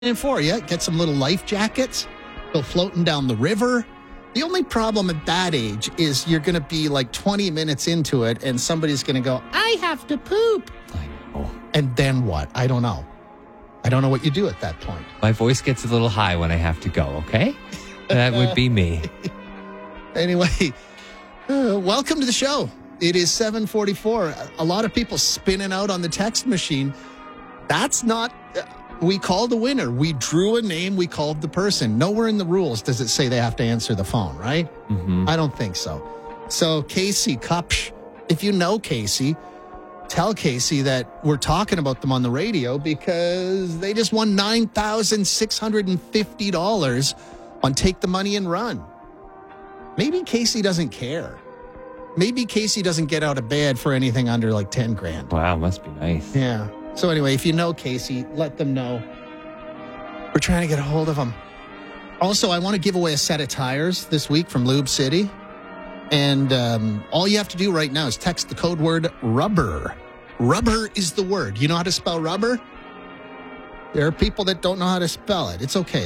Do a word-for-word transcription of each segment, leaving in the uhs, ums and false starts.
in for you. Get some little life jackets. Go floating down the river. The only problem at that age is you're going to be like twenty minutes into it and somebody's going to go, I have to poop. I know. And then what? I don't know. I don't know what you do at that point. My voice gets a little high when I have to go, okay? That would be me. Anyway, uh, welcome to the show. It is seven forty-four. A lot of people spinning out on the text machine. That's not... Uh, we called the winner. We drew a name. We called the person. Nowhere in the rules does it say they have to answer the phone, right? Mm-hmm. I don't think so. So, Casey Kupsch, if you know Casey, tell Casey that we're talking about them on the radio because they just won nine thousand six hundred fifty dollars on Take the Money and Run. Maybe Casey doesn't care. Maybe Casey doesn't get out of bed for anything under like ten grand. Wow, must be nice. Yeah. So anyway, if you know Casey, let them know. We're trying to get a hold of them. Also, I want to give away a set of tires this week from Lube City. And um, all you have to do right now is text the code word rubber. Rubber is the word. You know how to spell rubber? There are people that don't know how to spell it. It's okay,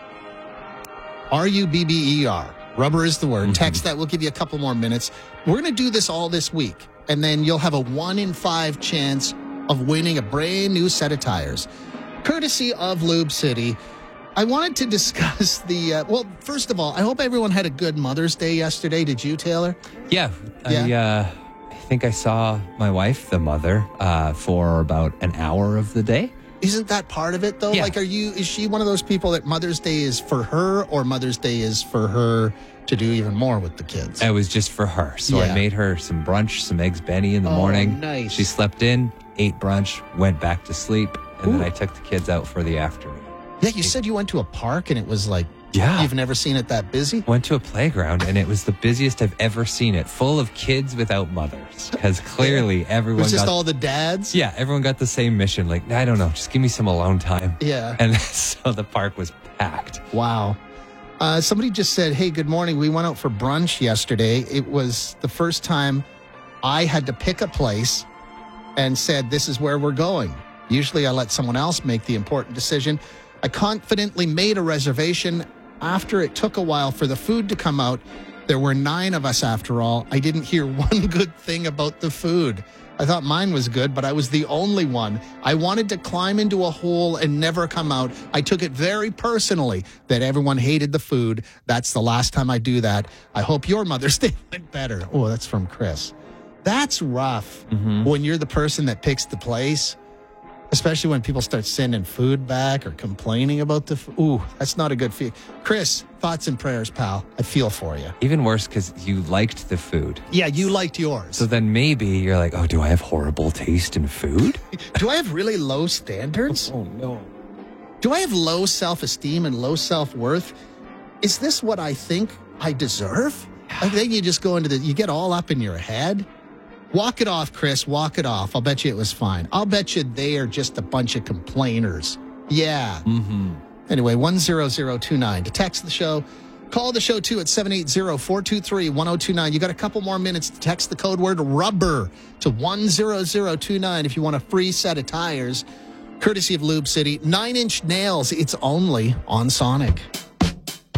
though. R U B B E R. Rubber is the word. Mm-hmm. Text that. We'll give you a couple more minutes. We're going to do this all this week. And then you'll have a one in five chance of winning a brand new set of tires, courtesy of Lube City. I wanted to discuss the, uh, well, first of all, I hope everyone had a good Mother's Day yesterday. Did you, Taylor? Yeah. Yeah. I, uh, I think I saw my wife, the mother, uh, for about an hour of the day. Isn't that part of it, though? Yeah. Like, are you, is she one of those people that Mother's Day is for her or Mother's Day is for her to do even more with the kids? It was just for her. So Yeah. I made her some brunch, some eggs Benny in the Oh, morning. nice. She slept in, ate brunch, went back to sleep, and Ooh. then I took the kids out for the afternoon. Yeah, you said you went to a park and it was like, Yeah. you've never seen it that busy? Went to a playground, and it was the busiest I've ever seen it, full of kids without mothers. Because clearly It everyone was just got... all the dads? Yeah, everyone got the same mission. Like, I don't know, just give me some alone time. Yeah. And so the park was packed. Wow. Uh, somebody just said, hey, good morning. We went out for brunch yesterday. It was the first time I had to pick a place and said, this is where we're going. Usually I let someone else make the important decision. I confidently made a reservation. After it took a while for the food to come out, there were nine of us after all. I didn't hear one good thing about the food. I thought mine was good, but I was the only one. I wanted to climb into a hole and never come out. I took it very personally that everyone hated the food. That's the last time I do that. I hope your Mother's Day went better. Oh, that's from Chris. That's rough Mm-hmm. when you're the person that picks the place, especially when people start sending food back or complaining about the food. Ooh, that's not a good feel. Chris, thoughts and prayers, pal. I feel for you. Even worse, because you liked the food. Yeah, you liked yours. So then maybe you're like, oh, do I have horrible taste in food? Do I have really low standards? Oh, no. Do I have low self-esteem and low self-worth? Is this what I think I deserve? Like then you just go into the, you get all up in your head. Walk it off, Chris. Walk it off. I'll bet you it was fine. I'll bet you they are just a bunch of complainers. Yeah. Mm-hmm. Anyway, one zero zero two nine. To text the show, call the show too at seven eight zero, four two three, one zero two nine. You got a couple more minutes to text the code word rubber to one zero zero two nine if you want a free set of tires, courtesy of Lube City. Nine Inch Nails. It's only on Sonic.